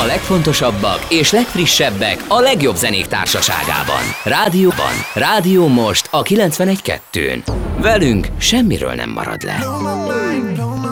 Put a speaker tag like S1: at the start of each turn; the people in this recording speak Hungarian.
S1: legfontosabbak és legfrissebbek a legjobb zenék társaságában. Rádió Most a 91.2-n. Velünk semmiről nem marad le.